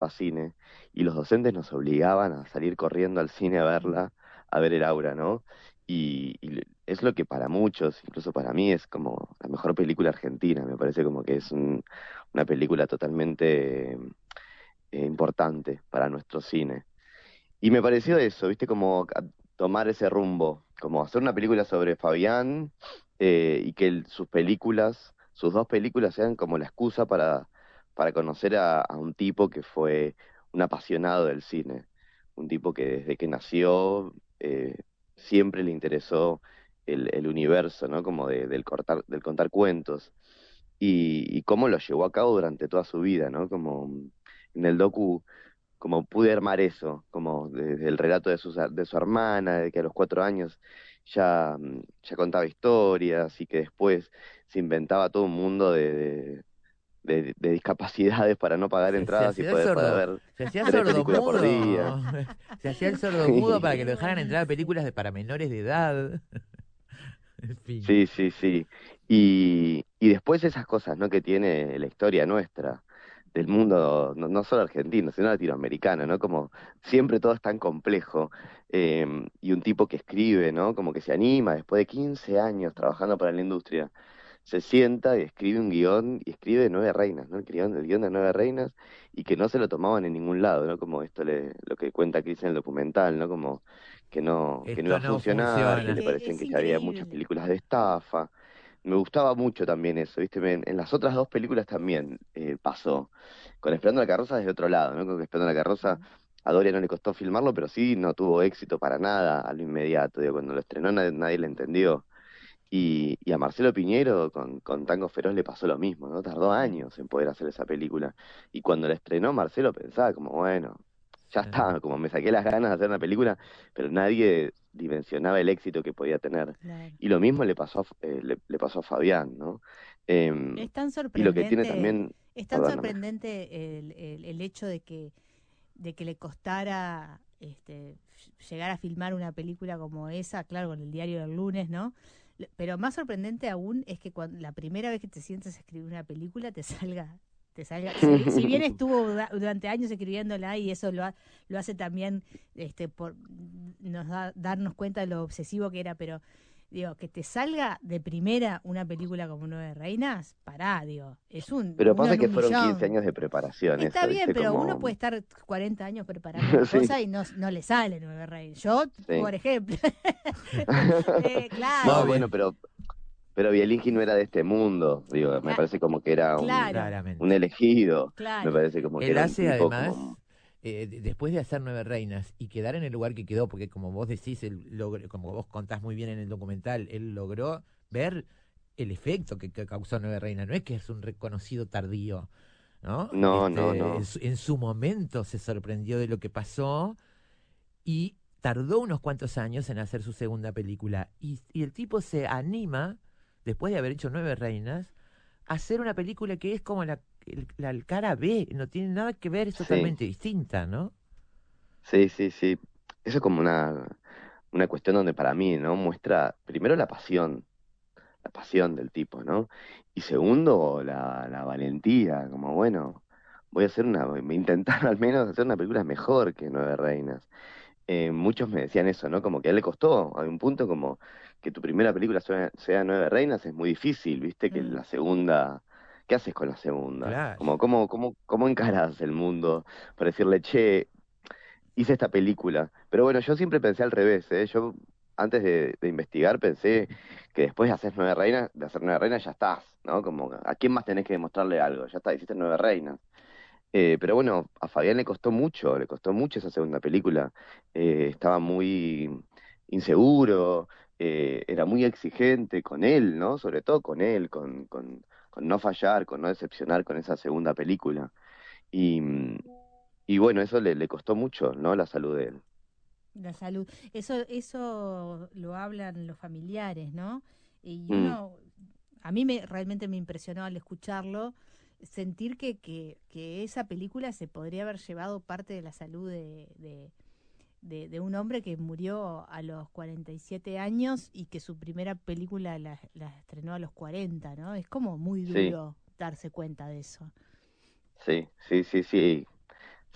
cine y los docentes nos obligaban a salir corriendo al cine a verla, a ver el Aura, ¿no? Es lo que para muchos, incluso para mí, es como la mejor película argentina. Me parece como que es una película totalmente importante para nuestro cine. Y me pareció eso, ¿viste? Como tomar ese rumbo, como hacer una película sobre Fabián y que sus películas, sus dos películas sean como la excusa para conocer a un tipo que fue un apasionado del cine, un tipo que desde que nació siempre le interesó el universo, ¿no? Como del contar cuentos y cómo lo llevó a cabo durante toda su vida, ¿no? Como en el docu como pude armar eso, como desde el relato de su hermana, de que a los 4 años ya contaba historias y que después se inventaba todo un mundo de discapacidades para no pagar Se entradas y hacía el poder para sordo, ver se hacía el 3 películas por día. sordomudo, se hacía el sordomudo para que lo dejaran entrar a películas para menores de edad. En fin. Sí, sí, sí. Y después esas cosas, ¿no? Que tiene la historia nuestra, del mundo, no solo argentino, sino latinoamericano, ¿no? Como siempre todo es tan complejo. Y un tipo que escribe, ¿no? Como que se anima después de 15 años trabajando para la industria, se sienta y escribe un guión y escribe Nueve Reinas, ¿no? El guión de Nueve Reinas y que no se lo tomaban en ningún lado, ¿no? Como lo que cuenta Chris en el documental, ¿no? Como que no iba Esto a no funcionar, Es que funciona. le que parecían es que ya había muchas increíble. películas de estafa. Me gustaba mucho también eso, ¿viste? En las otras dos películas también pasó. Con Esperando la Carroza desde otro lado, ¿no? Con Esperando la Carroza Mm. a Doria no le costó filmarlo, pero sí no tuvo éxito para nada a lo inmediato. Digo, cuando lo estrenó nadie le entendió. Y a Marcelo Piñero con Tango Feroz le pasó lo mismo, ¿no? Tardó Mm. años en poder hacer esa película. Y cuando la estrenó, Marcelo pensaba como, bueno, ya Sí. está, como me saqué las ganas de hacer una película, pero nadie dimensionaba el éxito que podía tener. Claro. Y lo mismo le pasó a Fabián, ¿no? Em, Es tan y lo que tiene sorprendente, también, es tan perdóname. sorprendente el hecho de que le costara llegar a filmar una película como esa, claro, con el diario del lunes, ¿no? Pero más sorprendente aún es que cuando la primera vez que te sientes a escribir una película te salga, si bien estuvo durante años escribiéndola y eso lo hace también por darnos cuenta de lo obsesivo que era, pero digo, que te salga de primera una película como Nueve Reinas, pará, digo, es Pero uno pasa en que un fueron 15 millón. años de preparación, Está eso, bien, ¿viste? pero uno Como, puede estar 40 años preparando una sí, cosa y no le sale Nueve Reinas. Yo, sí. por ejemplo, No, Vos claro, bueno, bien, pero Bielinski no era de este mundo, digo, me ca- parece como que era claro, un claramente. elegido, me claro. parece como que Él era un hace tipo además, como, después de hacer Nueve Reinas y quedar en el lugar que quedó, porque como vos decís, como vos contás muy bien en el documental, él logró ver el efecto que causó Nueve Reinas. No es que es un reconocido tardío, ¿no? no, no, no, En su momento se sorprendió de lo que pasó y tardó unos cuantos años en hacer su segunda película. Y el tipo se anima, después de haber hecho Nueve Reinas, a hacer una película que es como la cara B, no tiene nada que ver, es sí, totalmente distinta, ¿no? sí, sí, sí. Eso es como una cuestión donde para mí, ¿no? Muestra primero la pasión del tipo, ¿no? Y segundo, la valentía, como bueno, voy a intentar al menos hacer una película mejor que Nueve Reinas. Muchos me decían eso, ¿no? Como que a él le costó, hay un punto como que tu primera película sea Nueve Reinas, es muy difícil, ¿viste? Que Mm, la segunda, ¿qué haces con la segunda? Claro. Como, ¿cómo encarás el mundo para decirle, che, hice esta película? Pero bueno, yo siempre pensé al revés, ¿eh? Yo antes de investigar pensé que después de hacer Nueve Reinas ya estás, ¿no? Como, ¿a quién más tenés que demostrarle algo? Ya está, hiciste Nueve Reinas. Pero bueno, a Fabián le costó mucho esa segunda película. Estaba muy inseguro, era muy exigente con él, ¿no? Sobre todo con él, con no fallar, con no decepcionar con esa segunda película. Y, y bueno, eso le costó mucho, ¿no? La salud de él. la salud. Eso lo hablan los familiares, ¿no? Y Mm, uno, a realmente me impresionó al escucharlo, sentir que esa película se podría haber llevado parte de la salud de un hombre que murió a los 47 años y que su primera película la estrenó a los 40, ¿no? Es como muy sí, duro darse cuenta de eso. sí, sí, sí, sí.